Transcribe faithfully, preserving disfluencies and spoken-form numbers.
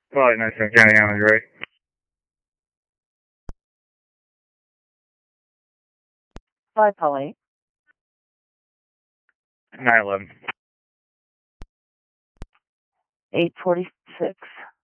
Probably nice and county on the right. Five Polly. nine eleven. Eight forty-six.